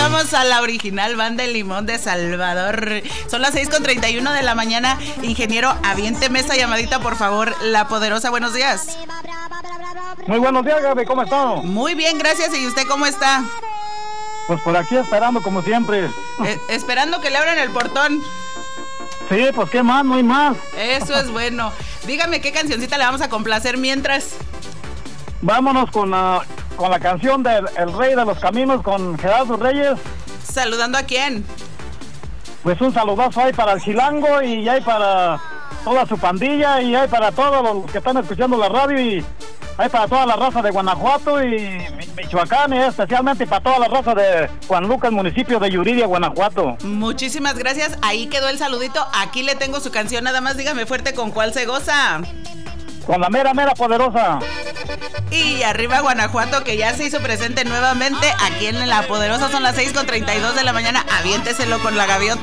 escuchamos a la original Banda El Limón de Salvador. Son las 6:31 de la mañana. Ingeniero, aviénteme esa llamadita, por favor. La Poderosa, buenos días. Muy buenos días, Gaby, ¿cómo está? Muy bien, gracias. ¿Y usted cómo está? Pues por aquí esperando, como siempre. Esperando que le abran el portón. Sí, pues qué más, no hay más. Eso es bueno. Dígame qué cancioncita le vamos a complacer mientras. Vámonos con la canción del El Rey de los Caminos con Gerardo Reyes. ¿Saludando a quién? Pues un saludazo ahí para el Chilango y hay para toda su pandilla y hay para todos los que están escuchando la radio y hay para toda la raza de Guanajuato y Michoacán y especialmente para toda la raza de Juan Lucas, municipio de Yuriria, Guanajuato. Muchísimas gracias, ahí quedó el saludito. Aquí le tengo su canción, nada más dígame fuerte con cuál se goza. Con la mera poderosa. Y arriba Guanajuato, que ya se hizo presente nuevamente aquí en La Poderosa. Son las 6:32 de la mañana. Aviénteselo con la gaviota.